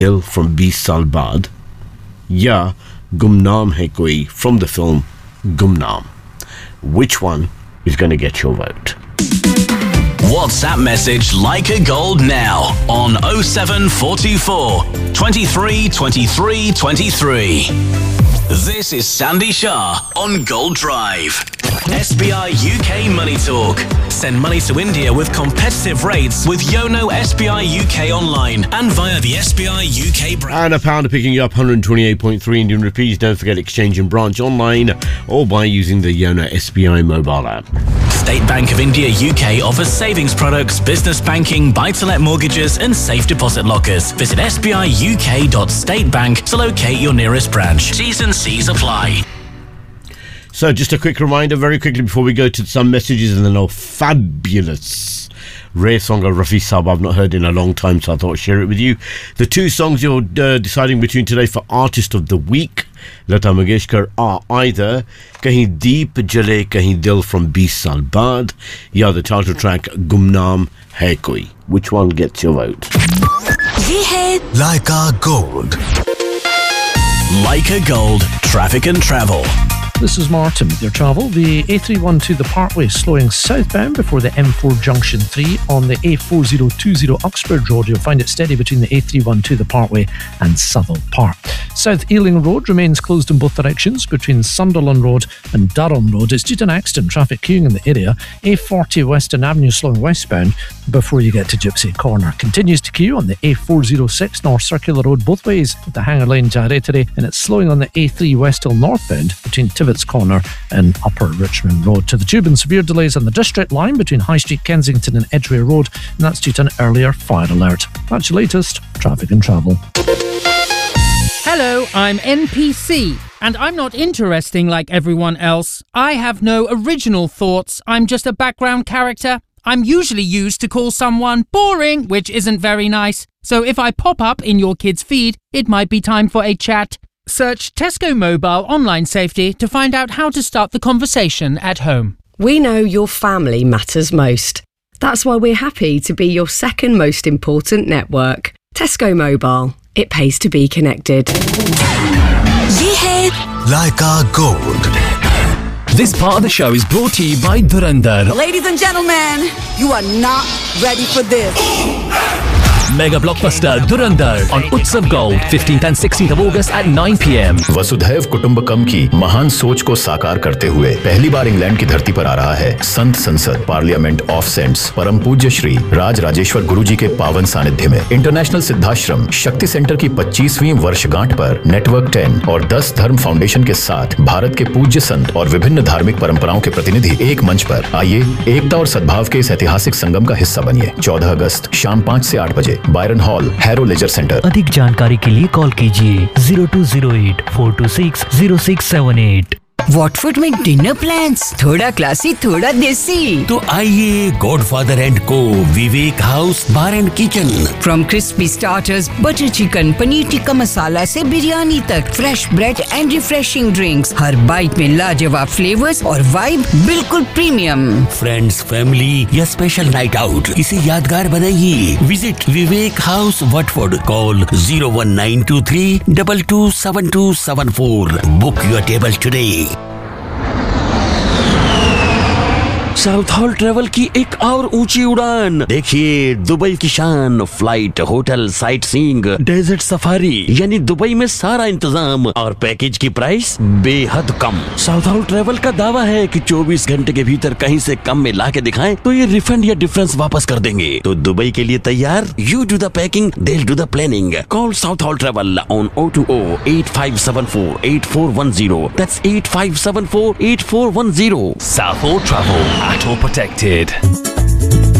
दिल from 20 साल बाद या गुमनाम है कोई from the film Gumnaam. Which one is going to get your vote? WhatsApp message Leica Gold now on 07424 23 23 23. This is Sandy Shah on Gold Drive. SBI UK Money Talk. Send money to India with competitive rates with Yono SBI UK online and via the SBI UK brand. And a pounder picking you up 128.3 Indian rupees. Don't forget exchange and branch online or by using the Yono SBI mobile app. State Bank of India UK offers savings products, business banking, buy-to-let mortgages and safe deposit lockers. Visit sbiuk.statebank to locate your nearest branch. T's and C's apply. So just a quick reminder very quickly before we go to some messages, and then a fabulous rare song of Rafi Saab I've not heard in a long time, so I thought I'd share it with you. The two songs you're deciding between today for Artist of the Week, Lata Mangeshkar, are either Kahin Deep Jale Kahin Dil from 20 Saal Baad ya the title track Gumnaam Hai Koi. Which one gets your vote? Ye hai Leica Gold. Leica Gold, traffic and travel. This is Martin with your travel. The A312 the Parkway slowing southbound before the M4 Junction 3 on the A4020 Uxbridge Road. You'll find it steady between the A312 the Parkway and Southall Park. South Ealing Road remains closed in both directions between Sunderland Road and Durham Road. It's due to an accident, traffic queuing in the area. A40 Western Avenue slowing westbound before you get to Gypsy Corner. Continues to queue on the A406 North Circular Road both ways with the Hanger Lane Jarretary, and it's slowing on the A3 West Hill northbound between Tivitt's Corner and Upper Richmond Road. To the Tube and severe delays on the District Line between High Street, Kensington and Edgware Road, and that's due to an earlier fire alert. That's your latest traffic and travel. Hello, I'm NPC, and I'm not interesting like everyone else. I have no original thoughts. I'm just a background character. I'm usually used to call someone boring, which isn't very nice. So if I pop up in your kid's feed, it might be time for a chat. Search Tesco Mobile Online Safety to find out how to start the conversation at home. We know your family matters most. That's why we're happy to be your second most important network. Tesco Mobile. It pays to be connected. ye hai Leica Gold. This part of the show is brought to you by Dhurandhar. Ladies and gentlemen, you are not ready for this. Mega blockbuster Dhurandhar on Utsav Gold, 15th and 16th of August at 9 p.m. वसुधैव कुटुंबकम की महान सोच को साकार करते हुए पहली बार England की धरती पर आ रहा है संत संसद पार्लियामेंट ऑफ सेंट्स परम पूज्य श्री राज राजेश्वर गुरु जी के पावन सानिध्य में इंटरनेशनल सिद्धाश्रम शक्ति सेंटर की 25वीं वर्षगांठ पर नेटवर्क 10 और 10 धर्म फाउंडेशन के साथ भारत के पूज्य संत और विभिन्न धार्मिक परंपराओं के प्रतिनिधि एक मंच पर आइए एकता और सद्भाव के इस ऐतिहासिक संगम का हिस्सा बनिए। 14 अगस्त शाम 5 से 8 बजे Byron hall, harrow laser centre. अधिक जानकारी के लिए कॉल कीजिए 0208 426 0678। वॉटफोर्ड में डिनर प्लान्स, थोड़ा क्लासी थोड़ा देसी। तो आइए गॉडफादर एंड को विवेक house bar and kitchen. From crispy starters, butter chicken, paneer tikka masala से बिरयानी तक, fresh bread and refreshing drinks, her bite में लाजवाब फ्लेवर्स और वाइब बिल्कुल प्रीमियम। फ्रेंड्स, फैमिली या स्पेशल नाइट आउट, इसे यादगार बनाइए। Visit Vivek house Watford. Call 01923 227274। Book your table today. South hall travel की एक और ऊंची उड़ान। देखिए दुबई की शान, flight, hotel, sight seeing, desert safari, यानी दुबई में सारा इंतजाम और पैकेज की प्राइस बेहद कम। साउथ हॉल ट्रेवल का दावा है कि 24 घंटे के भीतर कहीं से कम में ला के दिखाएं तो ये रिफंड या डिफरेंस वापस कर देंगे। तो दुबई के लिए तैयार? You do the packing, they'll do the planning. Call South Hall Travel on 020-8574-8410. That's 8574-8410. South Hall Travel, ATO protected.